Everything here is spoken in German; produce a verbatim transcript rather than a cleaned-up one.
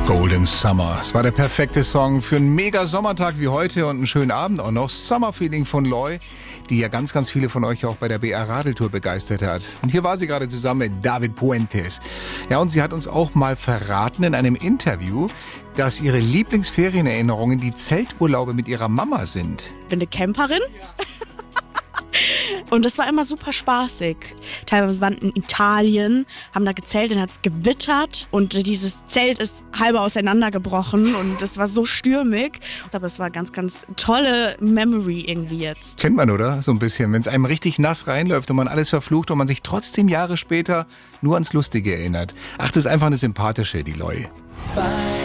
Golden Summer. Es war der perfekte Song für einen mega Sommertag wie heute und einen schönen Abend auch noch. Summer Feeling von Loy, die ja ganz, ganz viele von euch auch bei der B R-Radeltour begeistert hat. Und hier war sie gerade zusammen mit David Puentes. Ja, und sie hat uns auch mal verraten in einem Interview, dass ihre Lieblingsferienerinnerungen die Zelturlaube mit ihrer Mama sind. Ich bin eine Camperin. Und das war immer super spaßig. Teilweise waren in Italien, haben da gezeltet, dann hat es gewittert und dieses Zelt ist halb auseinandergebrochen und das war so stürmig. Aber es war ganz, ganz tolle Memory irgendwie jetzt. Kennt man, oder? So ein bisschen, wenn es einem richtig nass reinläuft und man alles verflucht und man sich trotzdem Jahre später nur ans Lustige erinnert. Ach, das ist einfach eine sympathische, die Loy.